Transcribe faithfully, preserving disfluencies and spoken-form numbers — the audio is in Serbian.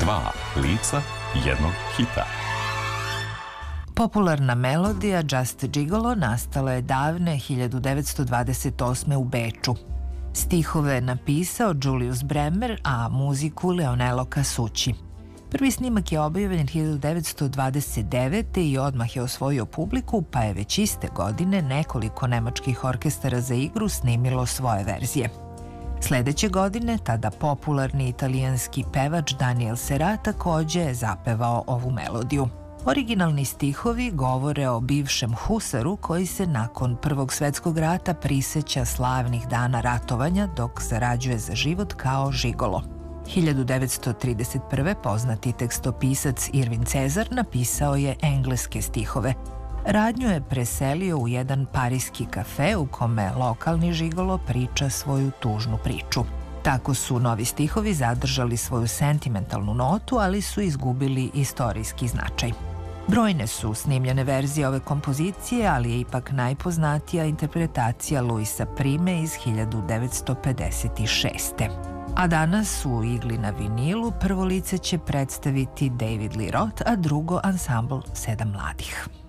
Dva lica jednog hita. Popularna melodija Just a Gigolo nastala je davne hiljadu devetsto dvadeset osme. u Beču. Stihove je napisao Julius Bremer, a muziku Leonello Casucci. Prvi snimak je objavljen hiljadu devetsto dvadeset devete. i odmah je osvojio publiku, pa je već iste godine nekoliko nemačkih orkestara za igru snimilo svoje verzije. Sledeće godine, tada popularni italijanski pevač Daniel Serrat takođe je zapevao ovu melodiju. Originalni stihovi govore o bivšem husaru koji se nakon Prvog svetskog rata priseća slavnih dana ratovanja dok zarađuje za život kao žigolo. hiljadu devetsto trideset prve. poznati tekstopisac Irvin Cezar napisao je engleske stihove. Radnju je preselio u jedan pariski kafe u kome lokalni žigolo priča svoju tužnu priču. Tako su novi stihovi zadržali svoju sentimentalnu notu, ali su izgubili istorijski značaj. Brojne su snimljene verzije ove kompozicije, ali je ipak najpoznatija interpretacija Luisa Prime iz hiljadu devetsto pedeset šeste. A danas u igli na vinilu prvo lice će predstaviti David Lee Roth, a drugo ansambl Sedam mladih.